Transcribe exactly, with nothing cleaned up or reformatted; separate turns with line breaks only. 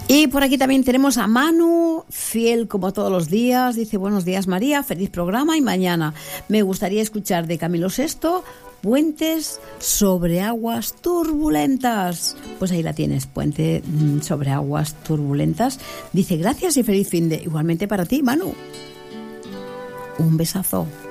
Y por aquí también tenemos a Manu, fiel como todos los días. Dice, buenos días María, feliz programa y mañana me gustaría escuchar de Camilo Sesto, Puentes sobre aguas turbulentas. Pues ahí la tienes, Puente sobre aguas turbulentas. Dice, gracias y feliz fin de... Igualmente para ti, Manu. Un besazo.